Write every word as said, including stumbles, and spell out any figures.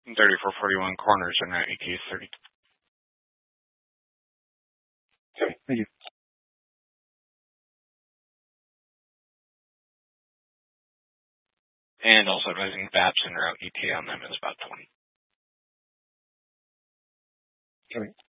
And thirty-four forty-one corners and route E T is thirty. Okay, thank you. And also advising V A Ps and route E T A on them is about twenty. Okay.